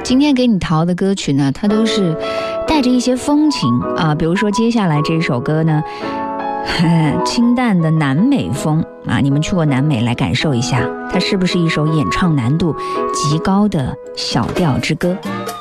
今天给你淘的歌曲呢，它都是带着一些风情啊，比如说接下来这首歌呢，清淡的南美风啊，你们去过南美来感受一下，它是不是一首演唱难度极高的小调之歌？